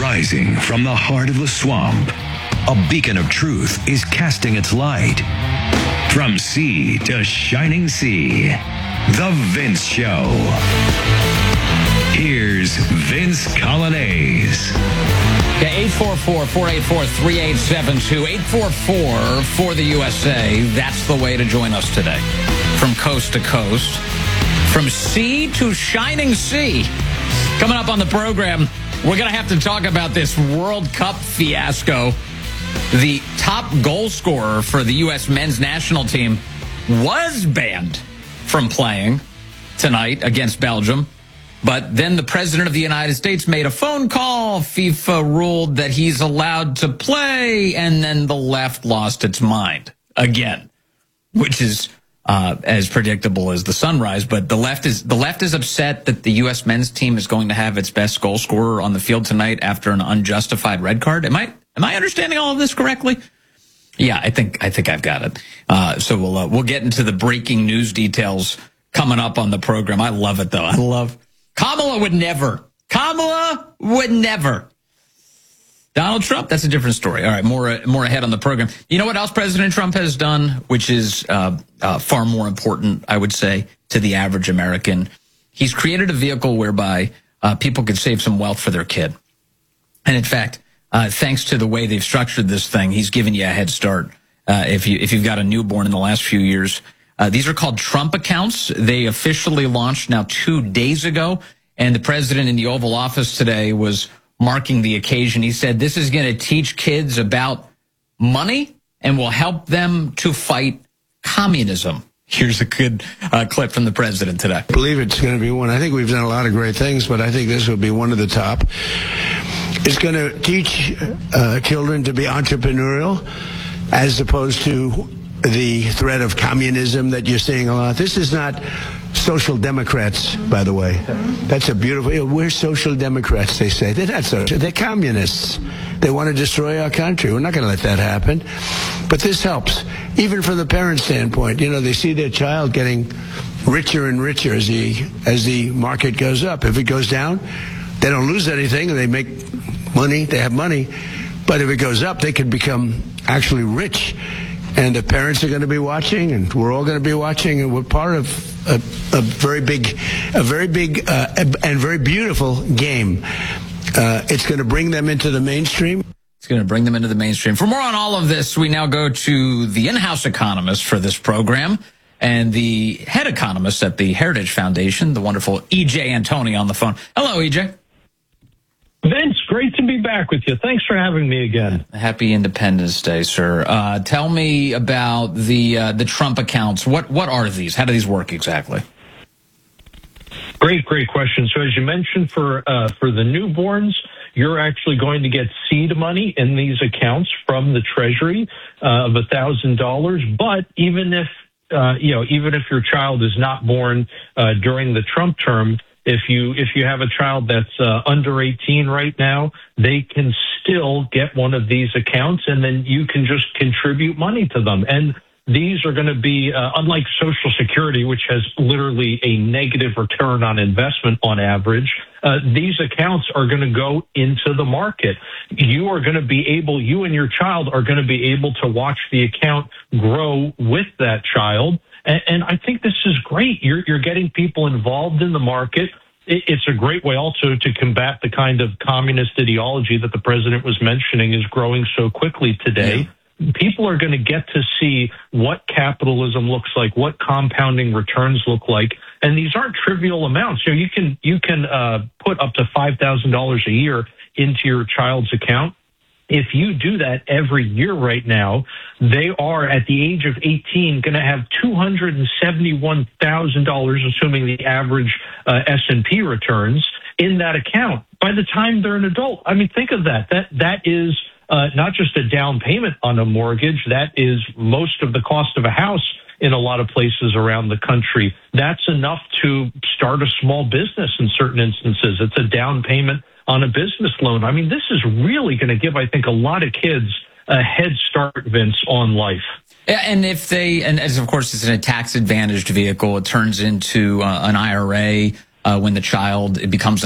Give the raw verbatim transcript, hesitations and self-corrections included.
Rising from the heart of the swamp, a beacon of truth is casting its light. From sea to shining sea, The Vince Show. Here's Vince Coglianese. Yeah, eight four four, four eight four, three eight seven two, eight four four for the U S A. That's the way to join us today. From coast to coast, from sea to shining sea. Coming up on the program, we're going to have to talk about this World Cup fiasco. The top goal scorer for the U S men's national team was banned from playing tonight against Belgium. But then the president of the United States made a phone call. FIFA ruled that he's allowed to play, and then the left lost its mind again, which is uh, as predictable as the sunrise. But the left is the left is upset that the U S men's team is going to have its best goal scorer on the field tonight after an unjustified red card. Am I am I understanding all of this correctly? Yeah, I think I think I've got it. Uh, so we'll uh, we'll get into the breaking news details coming up on the program. I love it though. I love. Kamala would never. Kamala would never. Donald Trump, that's a different story. All right, more more ahead on the program. You know what else President Trump has done, which is uh, uh, far more important, I would say, to the average American? He's created a vehicle whereby uh, people could save some wealth for their kid. And in fact, uh, thanks to the way they've structured this thing, he's given you a head start uh, if you if you've got a newborn in the last few years. Uh, these are called Trump accounts. They officially launched now two days ago, and the president in the Oval Office today was marking the occasion. He said this is going to teach kids about money and will help them to fight communism. Here's a good uh, clip from the president today. I believe it's going to be one. I think we've done a lot of great things, but I think this will be one of the top. It's going to teach uh, children to be entrepreneurial as opposed to the threat of communism that you're seeing a lot. This is not social democrats, by the way. That's a beautiful, we're social democrats, they say. They're not social, they're communists. They want to destroy our country. We're not going to let that happen. But this helps, even from the parent standpoint. You know, they see their child getting richer and richer as the, as the market goes up. If it goes down, they don't lose anything. They make money, they have money. But if it goes up, they could become actually rich. And the parents are going to be watching, and we're all going to be watching, and we're part of a, a very big, a very big uh, and very beautiful game. Uh, it's going to bring them into the mainstream. It's going to bring them into the mainstream. For more on all of this, we now go to the in-house economist for this program and the head economist at the Heritage Foundation, the wonderful E J Antoni on the phone. Hello, E J. Vince, great to be back with you. Thanks for having me again. Happy Independence Day, sir. Uh, tell me about the uh, the Trump accounts. What what are these? How do these work exactly? Great, great question. So as you mentioned, for uh, for the newborns, you're actually going to get seed money in these accounts from the Treasury uh, of a thousand dollars. But even if uh, you know, even if your child is not born uh, during the Trump term, If you if you have a child that's uh, under eighteen right now, they can still get one of these accounts, and then you can just contribute money to them. And these are going to be, uh, unlike Social Security, which has literally a negative return on investment on average, uh, these accounts are going to go into the market. You are going to be able, you and your child are going to be able to watch the account grow with that child. And I think this is great. You're, you're getting people involved in the market. It's a great way also to combat the kind of communist ideology that the president was mentioning is growing so quickly today. Yeah. People are going to get to see what capitalism looks like, what compounding returns look like. And these aren't trivial amounts. You know, you can, you can uh, put up to five thousand dollars a year into your child's account. If you do that every year right now, they are at the age of eighteen going to have two hundred seventy-one thousand dollars, assuming the average uh, S and P returns, in that account by the time they're an adult. I mean, think of that. That that is uh, not just a down payment on a mortgage. That is most of the cost of a house in a lot of places around the country. That's enough to start a small business in certain instances. It's a down payment on a business loan. I mean, this is really going to give, I think, a lot of kids a head start, Vince, on life. Yeah, and if they, and as of course it's in a tax advantaged vehicle, it turns into uh, an I R A uh, when the child it becomes